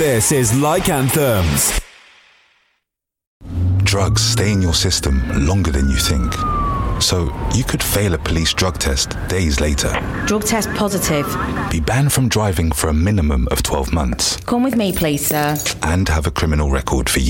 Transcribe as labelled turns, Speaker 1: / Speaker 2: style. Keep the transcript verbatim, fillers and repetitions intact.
Speaker 1: This is Like Anthems.
Speaker 2: Drugs stay in your system longer than you think. So you could fail a police drug test days later.
Speaker 3: Drug test positive.
Speaker 2: Be banned from driving for a minimum of twelve months.
Speaker 3: Come with me, please, sir.
Speaker 2: And have a criminal record for